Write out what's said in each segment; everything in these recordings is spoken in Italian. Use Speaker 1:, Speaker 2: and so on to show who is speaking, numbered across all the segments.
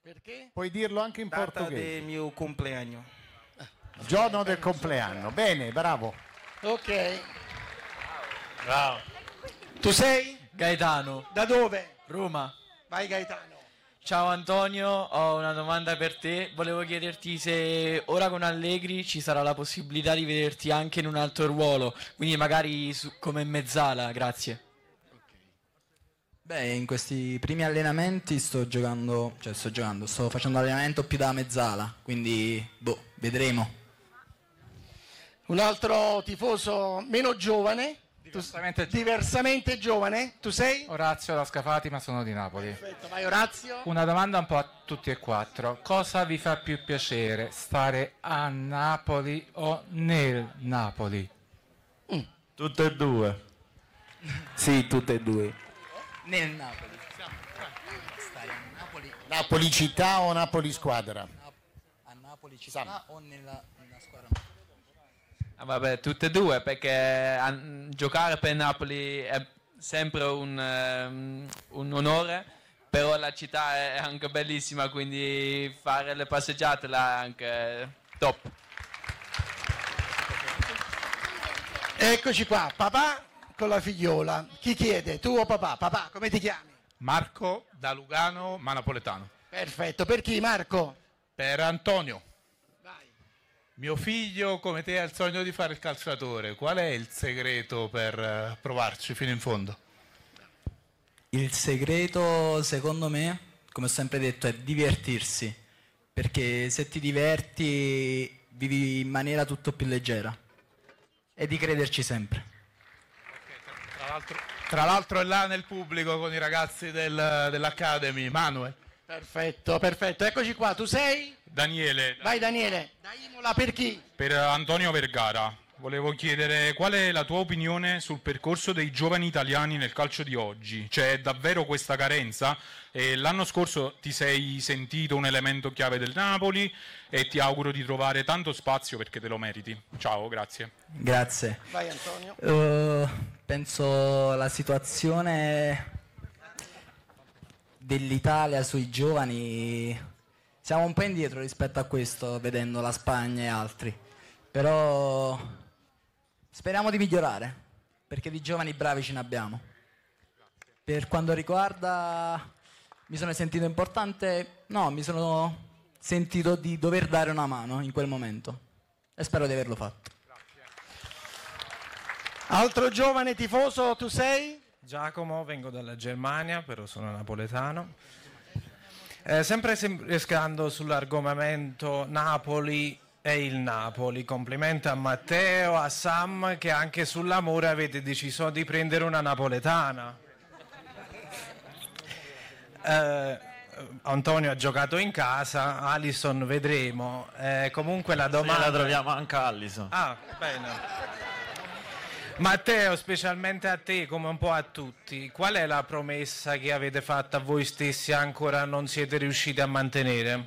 Speaker 1: Perché?
Speaker 2: Puoi dirlo anche in
Speaker 3: Data
Speaker 2: portoghese.
Speaker 3: del mio compleanno.
Speaker 2: Giorno del compleanno. Bene, bravo.
Speaker 1: Ok.
Speaker 4: Bravo.
Speaker 1: Tu sei?
Speaker 5: Gaetano,
Speaker 1: Da dove?
Speaker 5: Roma.
Speaker 1: Vai Gaetano.
Speaker 5: Ciao Antonio, ho una domanda per te. Volevo chiederti se ora con Allegri ci sarà la possibilità di vederti anche in un altro ruolo, quindi magari come mezzala, grazie.
Speaker 6: Beh, in questi primi allenamenti sto facendo allenamento più da mezzala, quindi vedremo.
Speaker 1: Un altro tifoso meno giovane. Diversamente giovane. Tu sei?
Speaker 7: Orazio da Scafati, ma sono di Napoli.
Speaker 1: Perfetto, vai Orazio.
Speaker 7: Una domanda un po' a tutti e quattro. Cosa vi fa più piacere, stare a Napoli o nel Napoli?
Speaker 4: Tutte e due.
Speaker 3: Sì, tutte e due.
Speaker 6: Nel Napoli. Stare a Napoli.
Speaker 2: Napoli città o Napoli squadra?
Speaker 6: A Napoli città o nella squadra?
Speaker 8: Vabbè, tutte e due, perché giocare per Napoli è sempre un onore, però la città è anche bellissima, quindi fare le passeggiate là è anche top.
Speaker 1: Eccoci qua, papà con la figliola. Chi chiede? Tu o papà? Papà, come ti chiami?
Speaker 9: Marco da Lugano, ma napoletano.
Speaker 1: Perfetto, per chi Marco?
Speaker 9: Per Antonio.
Speaker 1: Vai.
Speaker 9: Mio figlio, come te, ha il sogno di fare il calciatore. Qual è il segreto per provarci fino in fondo?
Speaker 6: Il segreto, secondo me, come ho sempre detto, è divertirsi, perché se ti diverti vivi in maniera tutto più leggera e di crederci sempre.
Speaker 9: Tra l'altro è là nel pubblico con i ragazzi dell'Academy, Manuel.
Speaker 1: Perfetto, perfetto. Eccoci qua, tu sei?
Speaker 9: Daniele.
Speaker 1: Vai Daniele. Da Imola per chi?
Speaker 9: Per Antonio Vergara. Volevo chiedere qual è la tua opinione sul percorso dei giovani italiani nel calcio di oggi. C'è davvero questa carenza? L'anno scorso ti sei sentito un elemento chiave del Napoli e ti auguro di trovare tanto spazio perché te lo meriti. Ciao, grazie.
Speaker 6: Grazie.
Speaker 1: Vai Antonio.
Speaker 6: Penso la situazione dell'Italia sui giovani, siamo un po' indietro rispetto a questo, vedendo la Spagna e altri, però speriamo di migliorare, perché di giovani bravi ce ne abbiamo. Per quanto riguarda, mi sono sentito di dover dare una mano in quel momento e spero di averlo fatto.
Speaker 1: Altro giovane tifoso, tu sei?
Speaker 10: Giacomo, vengo dalla Germania, però sono napoletano. Sempre restando sull'argomento Napoli e il Napoli, complimenti a Matteo, a Sam, che anche sull'amore avete deciso di prendere una napoletana. Antonio ha giocato in casa, Alisson vedremo. Comunque la domanda...
Speaker 4: Sì, la troviamo anche Alisson.
Speaker 10: Ah, bene. Matteo, specialmente a te, come un po' a tutti, qual è la promessa che avete fatto a voi stessi e ancora non siete riusciti a mantenere?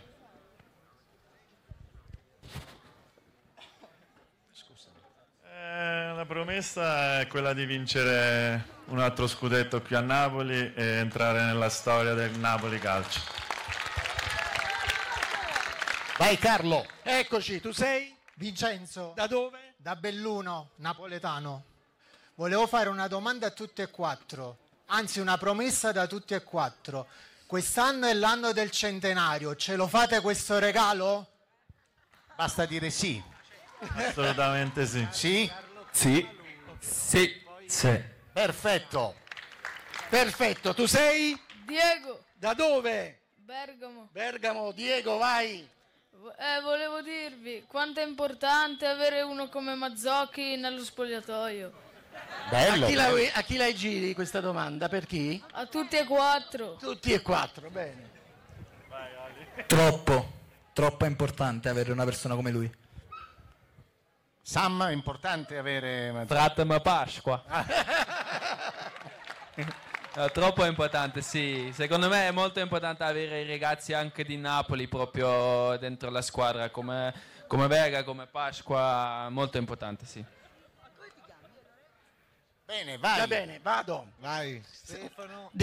Speaker 4: La promessa è quella di vincere un altro scudetto qui a Napoli e entrare nella storia del Napoli Calcio.
Speaker 2: Vai Carlo.
Speaker 1: Eccoci, tu sei?
Speaker 11: Vincenzo.
Speaker 1: Da dove?
Speaker 11: Da Belluno, napoletano. Volevo fare una domanda a tutti e quattro, anzi una promessa da tutti e quattro. Quest'anno è l'anno del centenario, ce lo fate questo regalo?
Speaker 2: Basta dire sì.
Speaker 4: Assolutamente sì.
Speaker 2: Sì?
Speaker 3: Sì.
Speaker 6: Sì. Sì.
Speaker 2: Perfetto.
Speaker 1: Perfetto, tu sei?
Speaker 12: Diego.
Speaker 1: Da dove?
Speaker 12: Bergamo.
Speaker 1: Bergamo, Diego, vai.
Speaker 12: Volevo dirvi quanto è importante avere uno come Mazzocchi nello spogliatoio.
Speaker 2: Bello.
Speaker 1: A chi la giri questa domanda? Per chi?
Speaker 12: A tutti e quattro.
Speaker 1: Tutti e quattro, bene.
Speaker 6: Troppo importante avere una persona come lui.
Speaker 2: Sam, è importante avere...
Speaker 8: Fratema Pasqua. Troppo importante, sì. Secondo me è molto importante avere i ragazzi anche di Napoli proprio dentro la squadra, come Vega, come Pasqua, molto importante, sì.
Speaker 2: Bene, vai.
Speaker 1: Va bene, vado.
Speaker 2: Vai.
Speaker 11: Stefano.